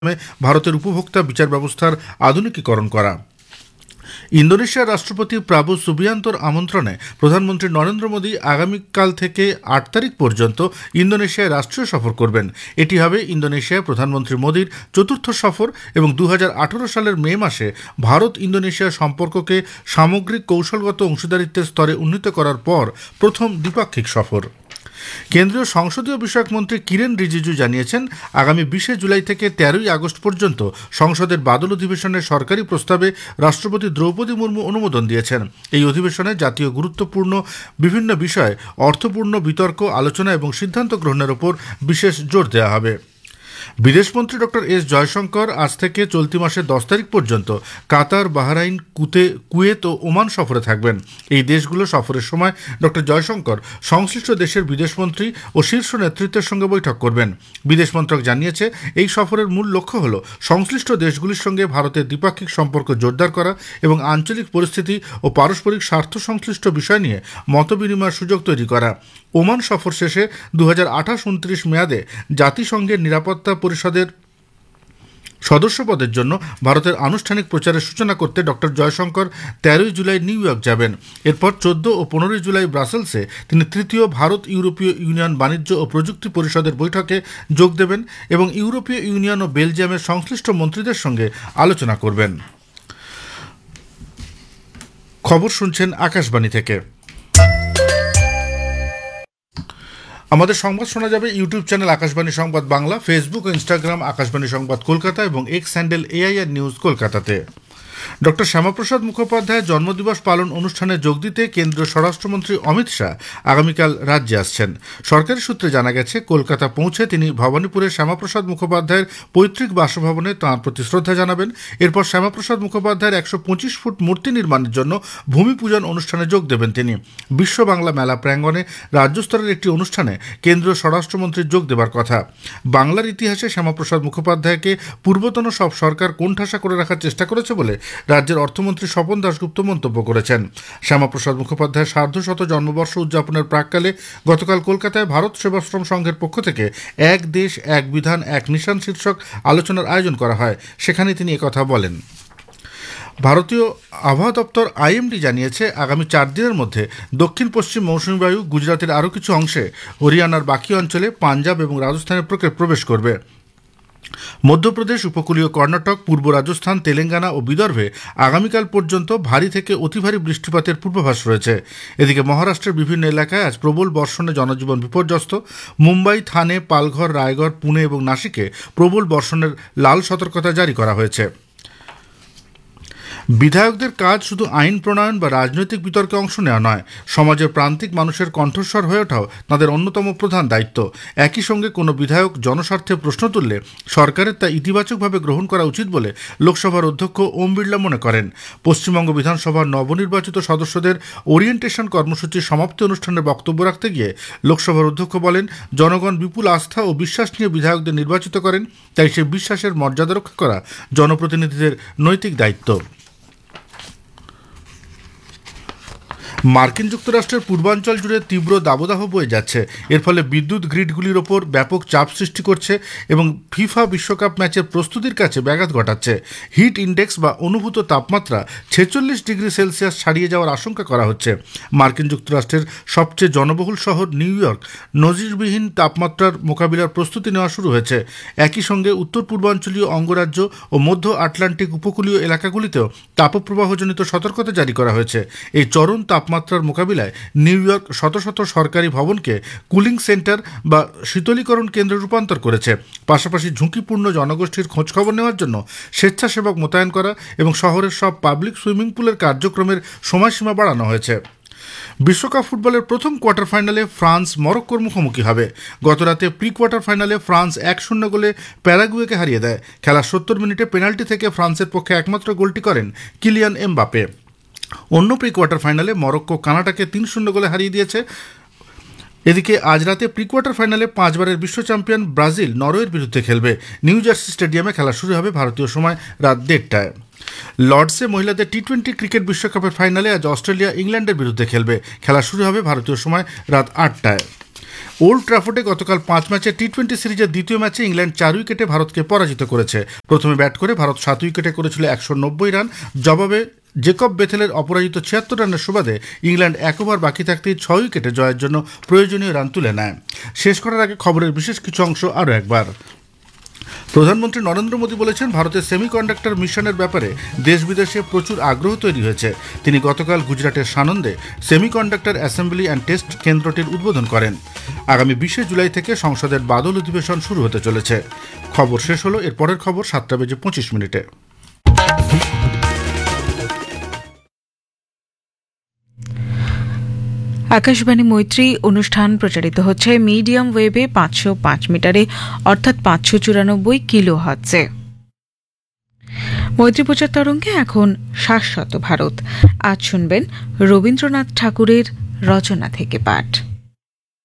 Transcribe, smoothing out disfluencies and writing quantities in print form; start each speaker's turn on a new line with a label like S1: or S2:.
S1: ভারতের উপভোক্তা বিচার ব্যবস্থার আধুনিকীকরণ করা। ইন্দোনেশিয়ার রাষ্ট্রপতি প্রাবো সুবিয়ান্তোর আমন্ত্রণে প্রধানমন্ত্রী নরেন্দ্র মোদী আগামীকাল থেকে ৮ তারিখ পর্যন্ত ইন্দোনেশিয়ায় রাষ্ট্রীয় সফর করবেন। এটি হবে ইন্দোনেশিয়ায় প্রধানমন্ত্রী মোদীর চতুর্থ সফর এবং ২০১৮ সালের মে মাসে ভারত ইন্দোনেশিয়া সম্পর্ককে সামগ্রিক কৌশলগত অংশীদারিত্বের স্তরে উন্নীত করার পর প্রথম দ্বিপাক্ষিক সফর। কেন্দ্রীয় সংসদীয় বিষয়ক মন্ত্রী কিরেন রিজিজু জানিয়েছেন, আগামী ২০ জুলাই থেকে ১৩ই আগস্ট পর্যন্ত সংসদের বাদল অধিবেশনের সরকারি প্রস্তাবে রাষ্ট্রপতি দ্রৌপদী মুর্মু অনুমোদন দিয়েছেন। এই অধিবেশনে জাতীয় গুরুত্বপূর্ণ বিভিন্ন বিষয়ে অর্থপূর্ণ বিতর্ক, আলোচনা এবং সিদ্ধান্ত গ্রহণের ওপর বিশেষ জোর দেওয়া হবে। বিদেশমন্ত্রী ডক্টর এস জয়শঙ্কর আজ থেকে চলতি মাসের ১০ তারিখ পর্যন্ত কাতার, বাহরাইন, কুয়েত ও ওমান সফরে থাকবেন। এই দেশগুলো সফরের সময় ডক্টর জয়শঙ্কর সংশ্লিষ্ট দেশের বিদেশমন্ত্রী ও শীর্ষ নেতৃত্বের সঙ্গে বৈঠক করবেন। বিদেশ মন্ত্রক জানিয়েছে, এই সফরের মূল লক্ষ্য হল সংশ্লিষ্ট দেশগুলির সঙ্গে ভারতের দ্বিপাক্ষিক সম্পর্ক জোরদার করা এবং আঞ্চলিক পরিস্থিতি ও পারস্পরিক স্বার্থ সংশ্লিষ্ট বিষয় নিয়ে মতবিনিময়ের সুযোগ তৈরি করা। ওমান সফর শেষে ২০২৮-২৯ মেয়াদে জাতিসংঘের নিরাপত্তা পরিষদের সদস্যপদের জন্য ভারতের আনুষ্ঠানিক প্রচারের সূচনা করতে doctor Jaishankar ১৩ই July new York যাবেন। এরপর ১৪ ও ১৫ই জুলাই ব্রাসেলসে তিনি তৃতীয় ভারত ইউরোপীয় ইউনিয়ন বাণিজ্য ও প্রযুক্তি পরিষদের বৈঠকে যোগ দেবেন এবং ইউরোপীয় ইউনিয়ন ও বেলজিয়ামের সংশ্লিষ্ট মন্ত্রীদের সঙ্গে আলোচনা করবেন। খবর শুনছেন আকাশবাণী থেকে। আমাদের সংবাদ শোনা যাবে ইউটিউব চ্যানেল আকাশবাণী সংবাদ বাংলা, ফেসবুক ও ইনস্টাগ্রাম আকাশবাণী সংবাদ কলকাতা এবং এক্স হ্যান্ডেল AIR নিউজ কলকাতাতে। ডক্টর শ্যামাপ্রসাদ মুখোপাধ্যায়ের জন্মদিবস পালন অনুষ্ঠানে যোগ দিতে কেন্দ্রীয় স্বরাষ্ট্রমন্ত্রী অমিত শাহ আগামীকাল রাজ্যে আসছেন। সরকারি সূত্রে জানা গেছে, কলকাতা পৌঁছে তিনি ভবানীপুরের শ্যামাপ্রসাদ মুখোপাধ্যায়ের পৈতৃক বাসভবনে তাঁর প্রতি শ্রদ্ধা জানাবেন। এরপর শ্যামাপ্রসাদ মুখোপাধ্যায়ের ১২৫ ফুট মূর্তি নির্মাণের জন্য ভূমি পূজন অনুষ্ঠানে যোগ দেবেন তিনি। বিশ্ব বাংলা মেলা প্রাঙ্গণে রাজ্যস্তরের একটি অনুষ্ঠানে কেন্দ্রীয় স্বরাষ্ট্রমন্ত্রীর যোগ দেবার কথা। বাংলার ইতিহাসে শ্যামাপ্রসাদ মুখোপাধ্যায়কে পূর্বতন সব সরকার কোণঠাসা করে রাখার চেষ্টা করেছে বলে রাজ্যের অর্থমন্ত্রী স্বপন দাশগুপ্ত মন্তব্য করেছেন। শ্যামাপ্রসাদ মুখোপাধ্যায়ের সার্ধশত জন্মবর্ষ উদযাপনের প্রাক্কালে গতকাল কলকাতায় ভারত সেবাশ্রম সংঘের পক্ষ থেকে এক দেশ, এক বিধান, এক নিশান শীর্ষক আলোচনার আয়োজন করা হয়। সেখানে তিনি একথা বলেন। ভারতীয় আবহাওয়া দপ্তর IMD জানিয়েছে, আগামী ৪ দিনের মধ্যে দক্ষিণ পশ্চিম মৌসুমী বায়ু গুজরাতের আরও কিছু অংশে, হরিয়ানার বাকি অঞ্চলে, পাঞ্জাব এবং রাজস্থানের প্রবেশ করবে। মধ্যপ্রদেশ, উপকূলীয় কর্ণাটক, পূর্ব রাজস্থান, তেলেঙ্গানা ও বিদর্ভে আগামীকাল পর্যন্ত ভারী থেকে অতি ভারী বৃষ্টিপাতের পূর্বাভাস রয়েছে। এদিকে মহারাষ্ট্রের বিভিন্ন এলাকায় আজ প্রবল বর্ষণে জনজীবন বিপর্যস্ত। মুম্বাই, থানে, পালঘর, রায়গড়, পুনে এবং নাসিকে প্রবল বর্ষণের লাল সতর্কতা জারি করা হয়েছে। বিধায়কদের কাজ শুধু আইন প্রণয়ন বা রাজনৈতিক বিতর্কে অংশ নেওয়া নয়, সমাজের প্রান্তিক মানুষের কণ্ঠস্বর হয়ে ওঠাও তাদের অন্যতম প্রধান দায়িত্ব। একই সঙ্গে কোনো বিধায়ক জনস্বার্থে প্রশ্ন তুললে সরকারের তা ইতিবাচকভাবে গ্রহণ করা উচিত বলে লোকসভার অধ্যক্ষ ওম বিড়লা মনে করেন। পশ্চিমবঙ্গ বিধানসভার নবনির্বাচিত সদস্যদের ওরিয়েন্টেশন কর্মসূচির সমাপ্তি অনুষ্ঠানে বক্তব্য রাখতে গিয়ে লোকসভার অধ্যক্ষ বলেন, জনগণ বিপুল আস্থা ও বিশ্বাস নিয়ে বিধায়কদের নির্বাচিত করেন, তাই সেই বিশ্বাসের মর্যাদা রক্ষা করা জনপ্রতিনিধিদের নৈতিক দায়িত্ব। মার্কিন যুক্তরাষ্ট্রের পূর্বাঞ্চল জুড়ে তীব্র দাবদাহ বয়ে যাচ্ছে। এর ফলে বিদ্যুৎ গ্রিডগুলির ওপর ব্যাপক চাপ সৃষ্টি করছে এবং ফিফা বিশ্বকাপ ম্যাচের প্রস্তুতির কাছে ব্যাঘাত ঘটাচ্ছে। হিট ইন্ডেক্স বা অনুভূত তাপমাত্রা 46 ডিগ্রি সেলসিয়াস ছাড়িয়ে যাওয়ার আশঙ্কা করা হচ্ছে। মার্কিন যুক্তরাষ্ট্রের সবচেয়ে জনবহুল শহর নিউ ইয়র্ক নজিরবিহীন তাপমাত্রার মোকাবিলার প্রস্তুতি নেওয়া শুরু হয়েছে। একই সঙ্গে উত্তর পূর্বাঞ্চলীয় অঙ্গরাজ্য ও মধ্য আটলান্টিক উপকূলীয় এলাকাগুলিতেও তাপপ্রবাহজনিত সতর্কতা জারি করা হয়েছে। এই চরম তাপমাত্রার মোকাবিলায় নিউ ইয়র্ক শত শত সরকারি ভবনকে কুলিং সেন্টার বা শীতলীকরণ কেন্দ্রে রূপান্তর করেছে। পাশাপাশি ঝুঁকিপূর্ণ জনগোষ্ঠীর খোঁজখবর নেওয়ার জন্য স্বেচ্ছাসেবক মোতায়েন করা এবং শহরের সব পাবলিক সুইমিং পুলের কার্যক্রমের সময়সীমা বাড়ানো হয়েছে। বিশ্বকাপ ফুটবলের প্রথম কোয়ার্টার ফাইনালে ফ্রান্স মরক্কোর মুখোমুখি হবে। গতরাতে প্রি কোয়ার্টার ফাইনালে ফ্রান্স ১-০ গোলে প্যারাগুয়েকে হারিয়ে দেয়। খেলার ৭০ মিনিটে পেনাল্টি থেকে ফ্রান্সের পক্ষে একমাত্র গোলটি করেন কিলিয়ান এমবাপে। অন্য প্রি কোয়ার্টার ফাইনালে মরক্কো কানাডাকে ৩-০ গোলে হারিয়ে দিয়েছে। এদিকে আজ রাতে প্রি কোয়ার্টার ফাইনালে 5 বারের বিশ্ব চ্যাম্পিয়ন ব্রাজিল নরওয়ের বিরুদ্ধে খেলবে। নিউ জার্সি স্টেডিয়ামে খেলা শুরু হবে ভারতীয় সময় রাত ১:৩০টায়। লর্ডসে মহিলাদের টি-20 ক্রিকেট বিশ্বকাপের ফাইনালে আজ অস্ট্রেলিয়া ইংল্যান্ডের বিরুদ্ধে খেলবে। খেলা শুরু হবে ভারতীয় সময় রাত ৮টায়। ওল্ড ট্র্যাফোর্ডে গতকাল 5 ম্যাচের টি-20 সিরিজের দ্বিতীয় ম্যাচে ইংল্যান্ড 4 উইকেটে ভারতকে পরাজিত করেছে। প্রথমে ব্যাট করে ভারত 7 উইকেটে করেছিল 190 রান। জবাবে জেকব বেথেলের অপরাজিত 76 রানের সুবাদে ইংল্যান্ড 1 ওভার বাকি থাকতেই 6 উইকেটে জয়ের জন্য প্রয়োজনীয় রান তুলে নেয়। শেষ করার আগে খবরের বিশেষ কিছু অংশ আরও একবার। প্রধানমন্ত্রী নরেন্দ্র মোদী বলেছেন, ভারতের সেমিকন্ডাক্টর মিশনের ব্যাপারে দেশ বিদেশে প্রচুর আগ্রহ তৈরি হয়েছে। তিনি গতকাল গুজরাটের সানন্দে সেমিকন্ডাক্টর অ্যাসেম্বলি অ্যান্ড টেস্ট কেন্দ্রটির উদ্বোধন করেন। আগামী 20 জুলাই থেকে সংসদের বাদল অধিবেশন শুরু হতে চলেছে। খবর শেষ হলো। এর পরের খবর 7:25।
S2: আকাশবাণী মৈত্রী অনুষ্ঠান প্রচারিত হচ্ছে মিডিয়াম ওয়েভে 505 মিটারে, অর্থাৎ 594 কিলো হার্টজে। মৈত্রী প্রচার তরঙ্গে এখন শাশ্বত ভারত। আজ শুনবেন রবীন্দ্রনাথ ঠাকুরের রচনা থেকে পাঠ।